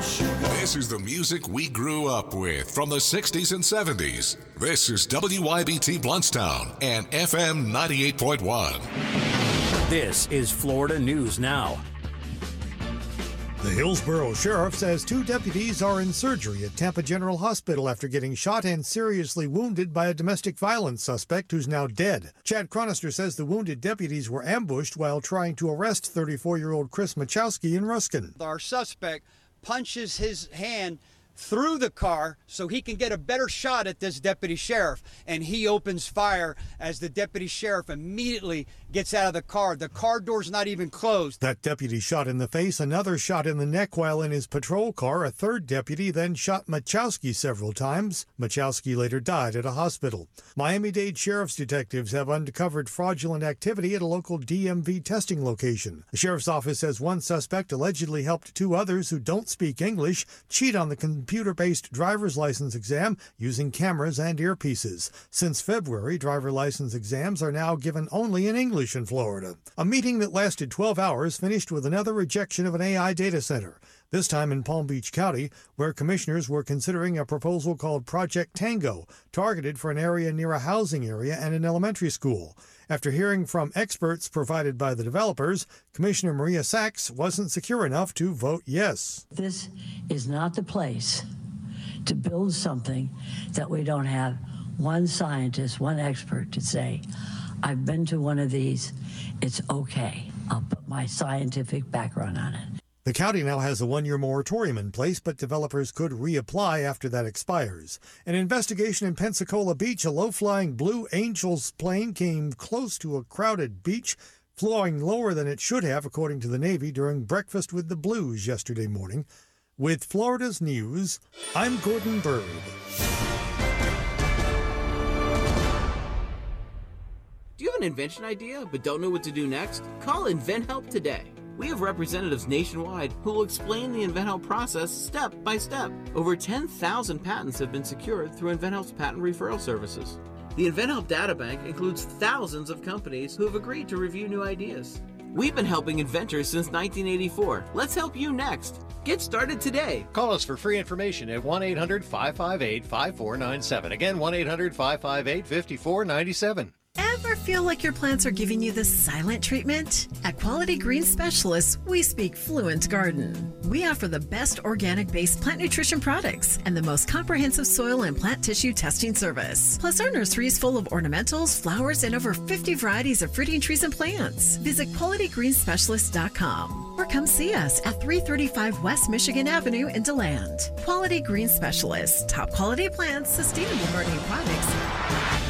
This is the music we grew up with from the 60s and 70s. This is WYBT Bluntstown and FM 98.1. This is Florida News Now. The Hillsborough Sheriff says 2 deputies are in surgery at Tampa General Hospital after getting shot and seriously wounded by a domestic violence suspect who's now dead. Chad Chronister says the wounded deputies were ambushed while trying to arrest 34-year-old Chris Machowski in Ruskin. Our suspect punches his hand through the car so he can get a better shot at this deputy sheriff, and he opens fire as the deputy sheriff immediately gets out of the car. The car door's not even closed. That deputy shot in the face, another shot in the neck while in his patrol car. A third deputy then shot Machowski several times. Machowski later died at a hospital. Miami-Dade Sheriff's detectives have uncovered fraudulent activity at a local DMV testing location. The sheriff's office says one suspect allegedly helped 2 others who don't speak English cheat on the computer-based driver's license exam using cameras and earpieces. Since February, driver license exams are now given only in English in Florida. A meeting that lasted 12 hours finished with another rejection of an AI data center, this time in Palm Beach County, where commissioners were considering a proposal called Project Tango, targeted for an area near a housing area and an elementary school. After hearing from experts provided by the developers, Commissioner Maria Sachs wasn't secure enough to vote yes. This is not the place to build something that we don't have one scientist, one expert to say, I've been to one of these, it's okay. I'll put my scientific background on it. The county now has a 1-year moratorium in place, but developers could reapply after that expires. An investigation in Pensacola Beach, a low-flying Blue Angels plane came close to a crowded beach, flying lower than it should have, according to the Navy, during breakfast with the Blues yesterday morning. With Florida's News, I'm Gordon Bird. Do you have an invention idea but don't know what to do next? Call InventHelp today. We have representatives nationwide who will explain the InventHelp process step by step. Over 10,000 patents have been secured through InventHelp's patent referral services. The InventHelp databank includes thousands of companies who have agreed to review new ideas. We've been helping inventors since 1984. Let's help you next. Get started today. Call us for free information at 1-800-558-5497. Again, 1-800-558-5497. Ever feel like your plants are giving you the silent treatment? At Quality Green Specialists, we speak fluent garden. We offer the best organic-based plant nutrition products and the most comprehensive soil and plant tissue testing service. Plus, our nursery is full of ornamentals, flowers, and over 50 varieties of fruiting trees and plants. Visit QualityGreenSpecialists.com or come see us at 335 West Michigan Avenue in DeLand. Quality Green Specialists, top quality plants, sustainable gardening products.